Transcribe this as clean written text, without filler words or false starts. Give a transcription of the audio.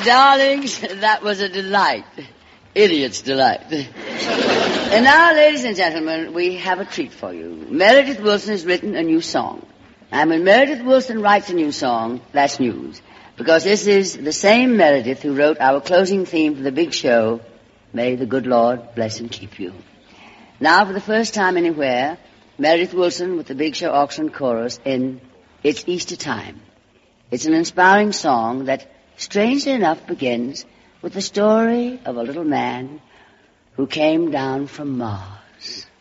Darlings, that was a delight. Idiot's delight. And now, ladies and gentlemen, we have a treat for you. Meredith Willson has written a new song. And when Meredith Willson writes a new song, that's news. Because this is the same Meredith who wrote our closing theme for the big show, May the Good Lord Bless and Keep You. Now, for the first time anywhere, Meredith Willson with the Big Show Orchestra and Chorus in It's Easter Time. It's an inspiring song that, strangely enough, begins with the story of a little man who came down from Mars.